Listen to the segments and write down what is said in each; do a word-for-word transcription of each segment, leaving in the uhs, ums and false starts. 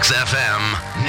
Max F M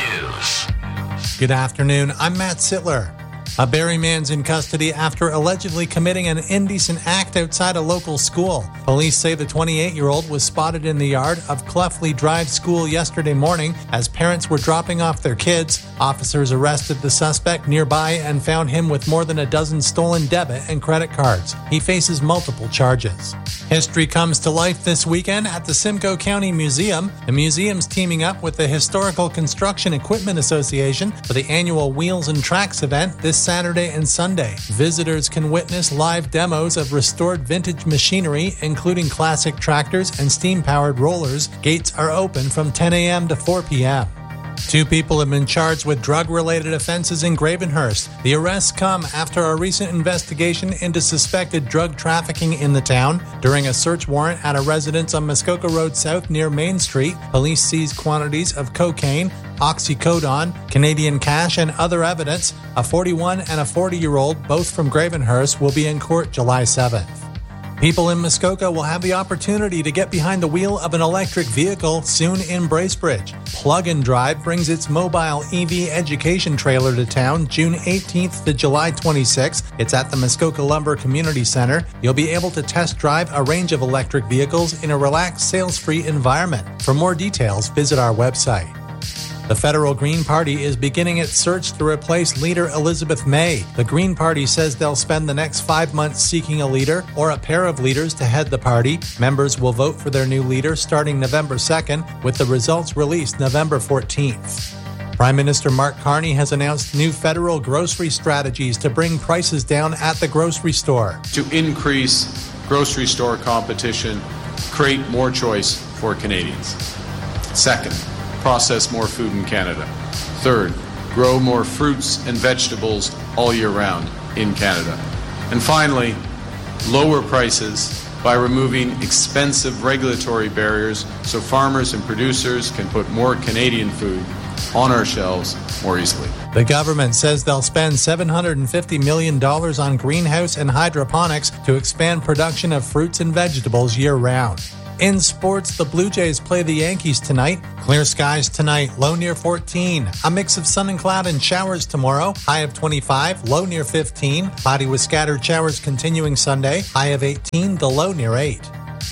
News. Good afternoon. I'm Matt Sittler. A Barrie man's in custody after allegedly committing an indecent act outside a local school. Police say the twenty-eight-year-old was spotted in the yard of Clefley Drive School yesterday morning as parents were dropping off their kids. Officers arrested the suspect nearby and found him with more than a dozen stolen debit and credit cards. He faces multiple charges. History comes to life this weekend at the Simcoe County Museum. The museum's teaming up with the Historical Construction Equipment Association for the annual Wheels and Tracks event this Saturday and Sunday. Visitors can witness live demos of restored vintage machinery, including classic tractors and steam-powered rollers. Gates are open from ten a.m. to four p.m. Two people have been charged with drug-related offenses in Gravenhurst. The arrests come after a recent investigation into suspected drug trafficking in the town. During a search warrant at a residence on Muskoka Road South near Main Street, police seized quantities of cocaine, oxycodone, Canadian cash, and other evidence. A forty-one and a forty-year-old, both from Gravenhurst, will be in court July seventh. People in Muskoka will have the opportunity to get behind the wheel of an electric vehicle soon in Bracebridge. Plug and Drive brings its mobile E V education trailer to town June eighteenth to July twenty-sixth. It's at the Muskoka Lumber Community Center. You'll be able to test drive a range of electric vehicles in a relaxed, sales-free environment. For more details, visit our website. The Federal Green Party is beginning its search to replace leader Elizabeth May. The Green Party says they'll spend the next five months seeking a leader or a pair of leaders to head the party. Members will vote for their new leader starting November second, with the results released November fourteenth. Prime Minister Mark Carney has announced new federal grocery strategies to bring prices down at the grocery store. To increase grocery store competition, create more choice for Canadians. Second, process more food in Canada. Third, grow more fruits and vegetables all year round in Canada. And finally, lower prices by removing expensive regulatory barriers so farmers and producers can put more Canadian food on our shelves more easily. The government says they'll spend seven hundred fifty million dollars on greenhouse and hydroponics to expand production of fruits and vegetables year-round. In sports, the Blue Jays play the Yankees tonight. Clear skies tonight, low near fourteen. A mix of sun and cloud and showers tomorrow, high of twenty-five, low near fifteen. Cloudy with scattered showers continuing Sunday, high of eighteen, the low near eight.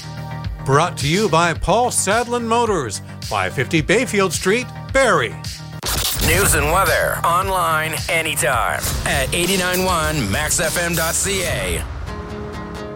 Brought to you by Paul Sadlin Motors, five fifty Bayfield Street, Barrie. News and weather online anytime at eighty-nine point one max f m dot c a.